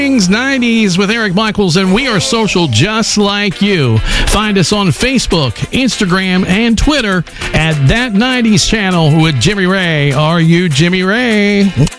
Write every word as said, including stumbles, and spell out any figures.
nineties with Eric Michaels, and we are social just like you. Find us on Facebook, Instagram, and Twitter at That nineties Channel with Jimmy Ray. Are you Jimmy Ray?